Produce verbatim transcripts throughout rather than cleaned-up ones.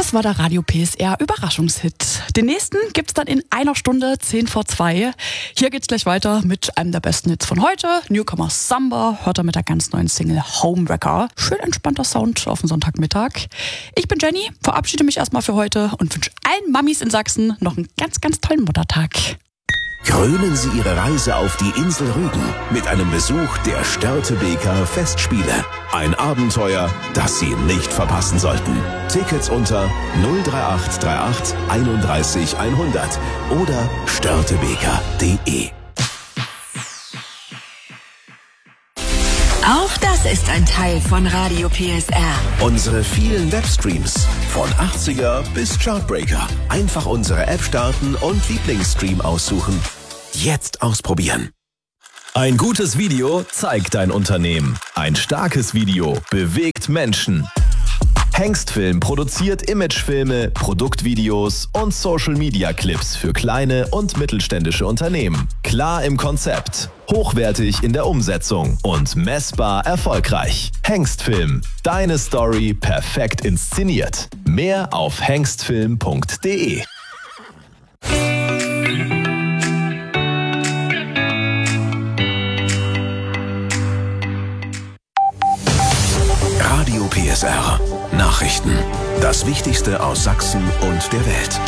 Das war der Radio P S R Überraschungshit. Den nächsten gibt's dann in einer Stunde, zehn vor zwei. Hier geht's gleich weiter mit einem der besten Hits von heute. Newcomer Samba hört er mit der ganz neuen Single Homewrecker. Schön entspannter Sound auf den Sonntagmittag. Ich bin Jenny, verabschiede mich erstmal für heute und wünsche allen Mamis in Sachsen noch einen ganz, ganz tollen Muttertag. Krönen Sie Ihre Reise auf die Insel Rügen mit einem Besuch der Störtebeker Festspiele. Ein Abenteuer, das Sie nicht verpassen sollten. Tickets unter null drei acht drei acht einunddreißig hundert oder störtebeker punkt de. Auch das ist ein Teil von Radio P S R. Unsere vielen Webstreams, von achtziger bis Chartbreaker. Einfach unsere App starten und Lieblingsstream aussuchen. Jetzt ausprobieren. Ein gutes Video zeigt dein Unternehmen. Ein starkes Video bewegt Menschen. Hengstfilm produziert Imagefilme, Produktvideos und Social-Media-Clips für kleine und mittelständische Unternehmen. Klar im Konzept, hochwertig in der Umsetzung und messbar erfolgreich. Hengstfilm, deine Story perfekt inszeniert. Mehr auf hengstfilm punkt de. Radio P S R Nachrichten. Das Wichtigste aus Sachsen und der Welt.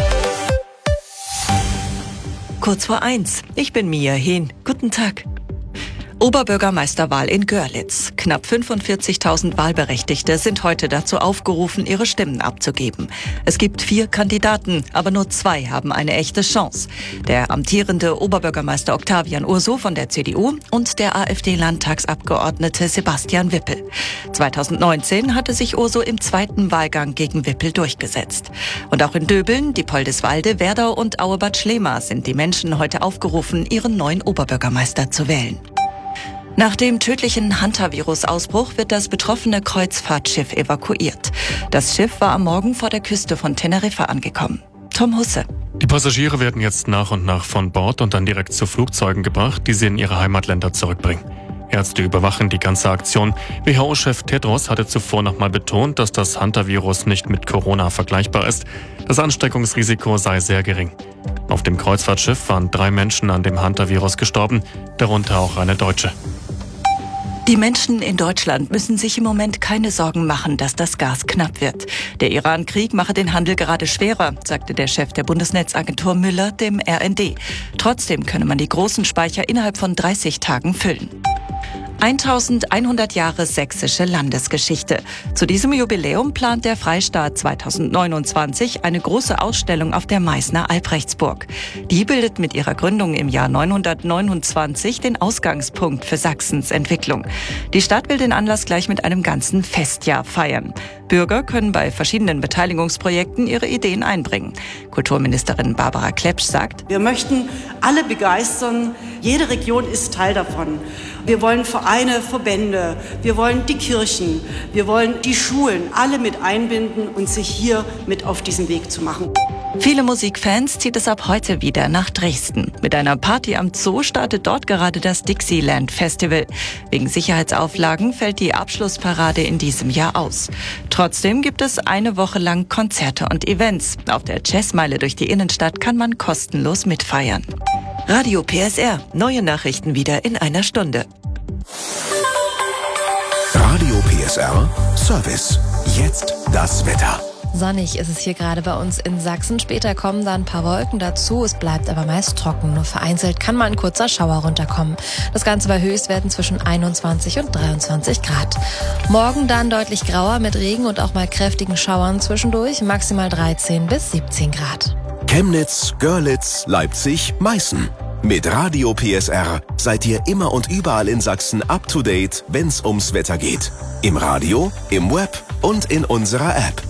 Kurz vor eins. Ich bin Mia Hehn. Guten Tag. Oberbürgermeisterwahl in Görlitz. Knapp fünfundvierzigtausend Wahlberechtigte sind heute dazu aufgerufen, ihre Stimmen abzugeben. Es gibt vier Kandidaten, aber nur zwei haben eine echte Chance. Der amtierende Oberbürgermeister Octavian Urso von der C D U und der AfD-Landtagsabgeordnete Sebastian Wippel. zweitausendneunzehn hatte sich Urso im zweiten Wahlgang gegen Wippel durchgesetzt. Und auch in Döbeln, Diepoldeswalde, Werdau und Auebad Schlema sind die Menschen heute aufgerufen, ihren neuen Oberbürgermeister zu wählen. Nach dem tödlichen Hantavirus-Ausbruch wird das betroffene Kreuzfahrtschiff evakuiert. Das Schiff war am Morgen vor der Küste von Teneriffa angekommen. Tom Husse. Die Passagiere werden jetzt nach und nach von Bord und dann direkt zu Flugzeugen gebracht, die sie in ihre Heimatländer zurückbringen. Ärzte überwachen die ganze Aktion. W H O-Chef Tedros hatte zuvor nochmal betont, dass das Hantavirus nicht mit Corona vergleichbar ist. Das Ansteckungsrisiko sei sehr gering. Auf dem Kreuzfahrtschiff waren drei Menschen an dem Hantavirus gestorben, darunter auch eine Deutsche. Die Menschen in Deutschland müssen sich im Moment keine Sorgen machen, dass das Gas knapp wird. Der Iran-Krieg mache den Handel gerade schwerer, sagte der Chef der Bundesnetzagentur Müller dem R N D. Trotzdem könne man die großen Speicher innerhalb von dreißig Tagen füllen. eintausendeinhundert Jahre sächsische Landesgeschichte. Zu diesem Jubiläum plant der Freistaat zweitausendneunundzwanzig eine große Ausstellung auf der Meißner Albrechtsburg. Die bildet mit ihrer Gründung im Jahr neunhundertneunundzwanzig den Ausgangspunkt für Sachsens Entwicklung. Die Stadt will den Anlass gleich mit einem ganzen Festjahr feiern. Bürger können bei verschiedenen Beteiligungsprojekten ihre Ideen einbringen. Kulturministerin Barbara Klepsch sagt: Wir möchten alle begeistern. Jede Region ist Teil davon. Wir wollen Vereine, Verbände, wir wollen die Kirchen, wir wollen die Schulen, alle mit einbinden und sich hier mit auf diesen Weg zu machen. Viele Musikfans zieht es ab heute wieder nach Dresden. Mit einer Party am Zoo startet dort gerade das Dixieland Festival. Wegen Sicherheitsauflagen fällt die Abschlussparade in diesem Jahr aus. Trotzdem gibt es eine Woche lang Konzerte und Events. Auf der Jazzmeile durch die Innenstadt kann man kostenlos mitfeiern. Radio P S R. Neue Nachrichten wieder in einer Stunde. Radio P S R Service. Jetzt das Wetter. Sonnig ist es hier gerade bei uns in Sachsen. Später kommen da ein paar Wolken dazu. Es bleibt aber meist trocken. Nur vereinzelt kann mal ein kurzer Schauer runterkommen. Das Ganze bei Höchstwerten zwischen einundzwanzig und dreiundzwanzig Grad. Morgen dann deutlich grauer mit Regen und auch mal kräftigen Schauern zwischendurch. Maximal dreizehn bis siebzehn Grad. Chemnitz, Görlitz, Leipzig, Meißen. Mit Radio P S R seid ihr immer und überall in Sachsen up to date, wenn's ums Wetter geht. Im Radio, im Web und in unserer App.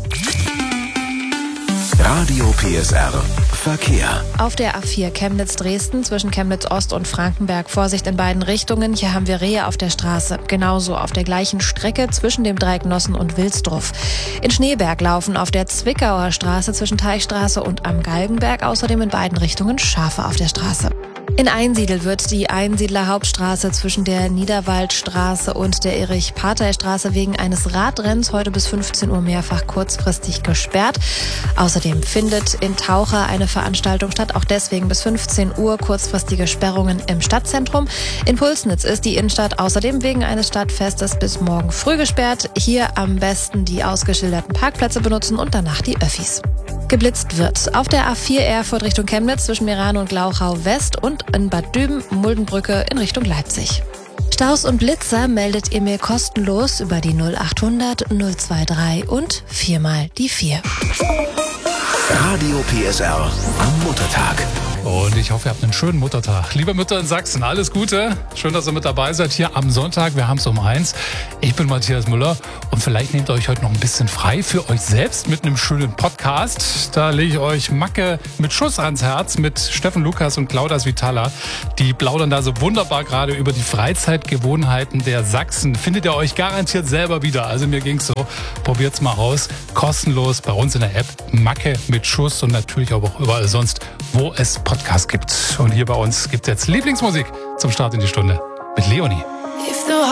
Radio P S R Verkehr. Auf der A vier Chemnitz-Dresden zwischen Chemnitz-Ost und Frankenberg Vorsicht in beiden Richtungen. Hier haben wir Rehe auf der Straße. Genauso auf der gleichen Strecke zwischen dem Dreieck Nossen und Wilsdruff. In Schneeberg laufen auf der Zwickauer Straße zwischen Teichstraße und am Galgenberg außerdem in beiden Richtungen Schafe auf der Straße. In Einsiedl wird die Einsiedler Hauptstraße zwischen der Niederwaldstraße und der Erich-Partey-Straße wegen eines Radrenns heute bis fünfzehn Uhr mehrfach kurzfristig gesperrt. Außerdem findet in Taucher eine Veranstaltung statt, auch deswegen bis fünfzehn Uhr kurzfristige Sperrungen im Stadtzentrum. In Pulsnitz ist die Innenstadt außerdem wegen eines Stadtfestes bis morgen früh gesperrt. Hier am besten die ausgeschilderten Parkplätze benutzen und danach die Öffis. Geblitzt wird auf der A vier Erfurt Richtung Chemnitz zwischen Meran und Glauchau West und in Bad Düben, Muldenbrücke in Richtung Leipzig. Staus und Blitzer meldet ihr mir kostenlos über die null achthundert null drei drei und viermal die vier. Radio P S R am Muttertag. Und ich hoffe, ihr habt einen schönen Muttertag. Liebe Mütter in Sachsen, alles Gute. Schön, dass ihr mit dabei seid hier am Sonntag. Wir haben es um eins. Ich bin Matthias Müller und vielleicht nehmt ihr euch heute noch ein bisschen frei für euch selbst mit einem schönen Podcast. Da lege ich euch Macke mit Schuss ans Herz mit Steffen Lukas und Claudia Svitala. Die plaudern da so wunderbar gerade über die Freizeitgewohnheiten der Sachsen. Findet ihr euch garantiert selber wieder. Also mir ging's so. Probiert's mal aus. Kostenlos bei uns in der App Macke mit Schuss und natürlich auch überall sonst, wo es Podcast gibt. Und hier bei uns gibt es jetzt Lieblingsmusik zum Start in die Stunde mit Leonie.